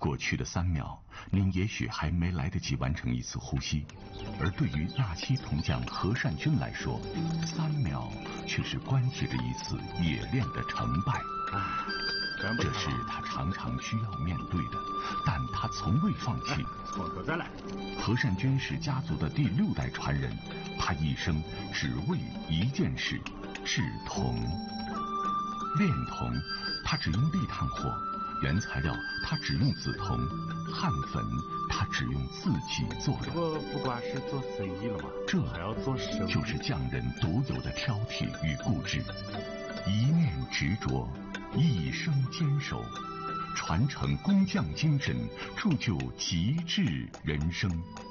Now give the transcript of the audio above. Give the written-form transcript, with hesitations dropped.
过去的3秒，您也许还没来得及完成一次呼吸，而对于纳西铜匠何善君来说，3秒却是关系着一次冶炼的成败。这是他常常需要面对的，但他从未放弃。 从头再来。 何善君是家族的第6代传人，他一生只为一件事：制铜。炼铜，他只用砾炭火；原材料，他只用紫铜；焊粉，他只用自己做的。 不光是做生意了嘛， 这还要做生意， 就是匠人独有的挑剔与固执，一念执着，一生坚守，传承工匠精神，铸就极致人生。